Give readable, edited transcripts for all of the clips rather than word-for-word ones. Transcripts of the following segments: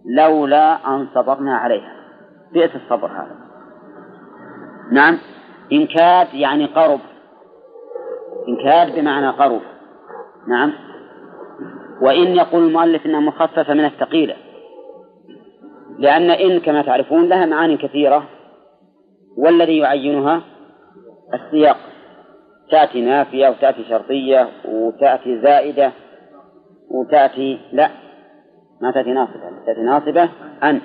لولا أن صبرنا عليها. بئس الصبر هذا. نعم، إن كاد يعني قرب، إن كاد بمعنى قرب. نعم. وإن يقول المؤلف إنها مخففة من الثقيلة، لأن إن كما تعرفون لها معاني كثيرة، والذي يعينها السياق، تأتي نافية وتأتي شرطية وتأتي زائدة وتأتي لا ما تأتي ناصبة، تأتي ناصبة أن،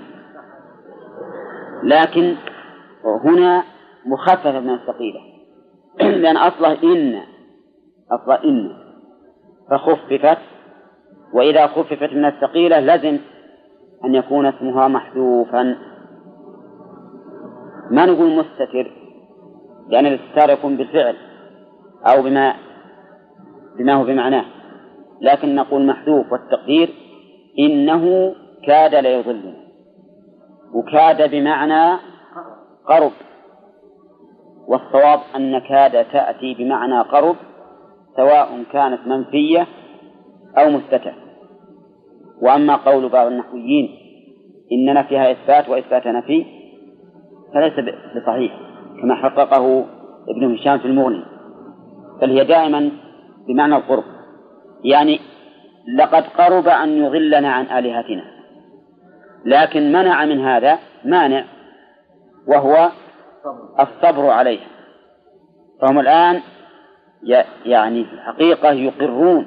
لكن هنا مخففة من الثقيلة لأن أصله إن فخففت، وإذا خففت من الثقيلة لازم أن يكون اسمها محذوفا. ما نقول مستتر لأن الاستتار يكون بالفعل أو بما هو بمعناه، لكن نقول محذوف، والتقدير إنه كاد ليضلنا، وكاد بمعنى قرب، والصواب أن كاد تأتي بمعنى قرب سواء كانت منفية أو مثبتة. وأما قول بعض النحويين إن نفيها إثبات وإثبات نفي فليس بصحيح كما حققه ابن هشام في المغني، بل هي دائما بمعنى القرب، يعني لقد قرب أن يضلنا عن آلهتنا، لكن منع من هذا مانع وهو الصبر عليها. فهم الآن يعني في الحقيقة يقرون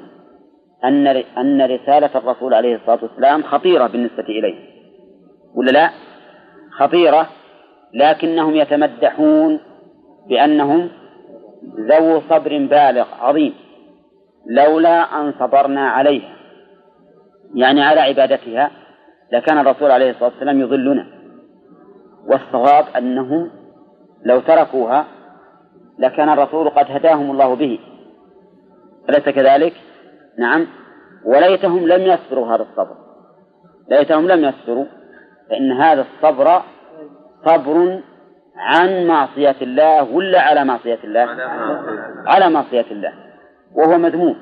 أن رسالة الرسول عليه الصلاة والسلام خطيرة بالنسبة إليه، ولا لا؟ خطيرة، لكنهم يتمدحون بأنهم ذو صبر بالغ عظيم، لولا أن صبرنا عليها، يعني على عبادتها لكان الرسول عليه الصلاة والسلام يضلنا. والصواب أنهم لو تركوها لكان الرسول قد هداهم الله به، أليس كذلك؟ نعم. وليتهم لم يصبروا هذا الصبر، ليتهم لم يصبروا، فإن هذا الصبر صبر عن معصية الله ولا على معصية الله؟ على معصية الله، وهو مذموم،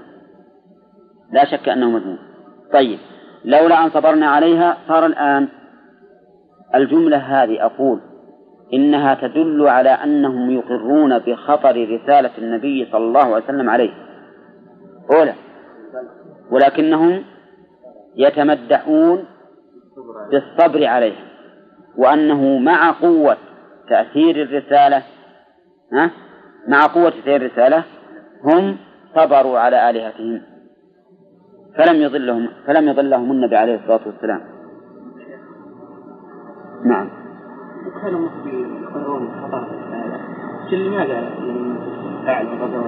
لا شك أنه مذموم. طيب، لولا أن صبرنا عليها، صار الآن الجملة هذه أقول إنها تدل على أنهم يقرون بخطر رسالة النبي صلى الله عليه وسلم عليه أولا، ولكنهم يتمدحون بالصبر عليها، وأنه مع قوة تأثير الرسالة مع قوة تأثير الرسالة هم صبروا على آلهتهم فلم يضلهم النبي عليه الصلاة والسلام. نعم. كانوا يقرون خطأ لماذا فعل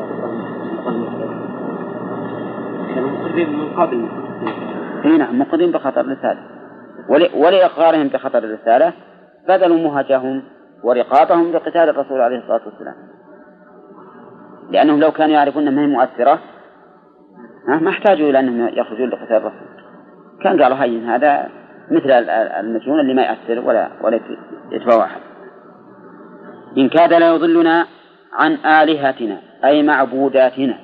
كانوا مقرين من قبل؟ نعم، مقرين بخطر الرسالة، ولإقرارهم بخطر الرسالة بذلوا مهجهم ورقابهم لقتال الرسول عليه الصلاة والسلام، لأنهم لو كانوا يعرفون أنها مؤثرة ما احتاجوا إلى أنهم يخرجون لقتال الرسول، كان قالوا هين هذا مثل المجنون اللي ما يأثر ولا يتبع أحد. إن كاد لا يضلنا عن آلهتنا أي معبوداتنا.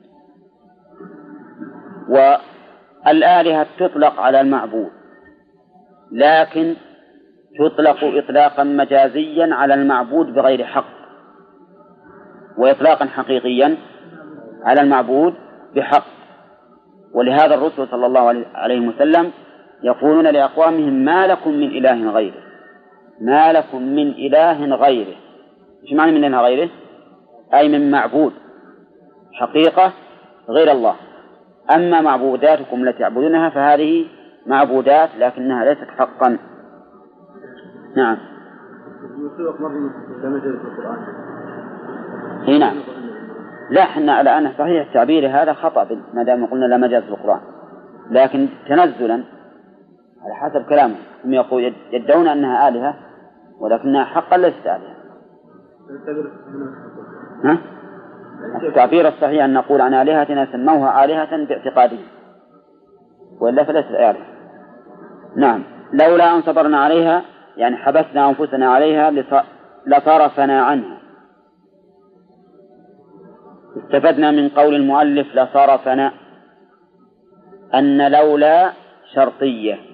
والآلهة تطلق على المعبود، لكن تطلق إطلاقا مجازيا على المعبود بغير حق، وإطلاقا حقيقيا على المعبود بحق. ولهذا الرسول صلى الله عليه وسلم يقولون لأقوامهم ما لكم من إله غيره، ما لكم من إله غيره. إيش معنى من إله غيره؟ أي من معبود حقيقة غير الله. أما معبوداتكم التي تعبدونها فهذه معبودات لكنها ليست حقا. نعم. نعم. لا، احنا الآن صحيح التعبير هذا خطأ ما دام قلنا لا مجاز في القرآن، لكن تنزلا على حسب كلامهم هم يدعون أنها آلهة ولكنها حقا ليست آلهة. التعبير الصحيح أن نقول عن آلهتنا سموها آلهة باعتقادهم وإلا فليست آلهة. نعم. لولا أن صبرنا عليها يعني حبسنا أنفسنا عليها لصرفنا عنها. استفدنا من قول المؤلف لصرفنا أن لولا شرطية